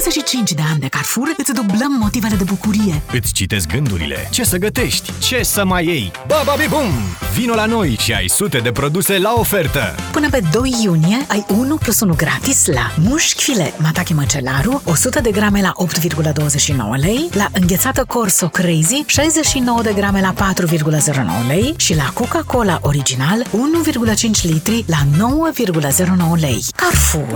25 de ani de Carrefour îți dublăm motivele de bucurie. Îți citesc gândurile. Ce să gătești? Ce să mai iei? Bababi bum! Vino la noi și ai sute de produse la ofertă. Până pe 2 iunie ai 1+1 gratis la mușchi filet Matache Măcelaru 100 de grame la 8,29 lei, la înghețată Corso Crazy 69 de grame la 4,09 lei și la Coca-Cola Original 1,5 litri la 9,09 lei. Carrefour.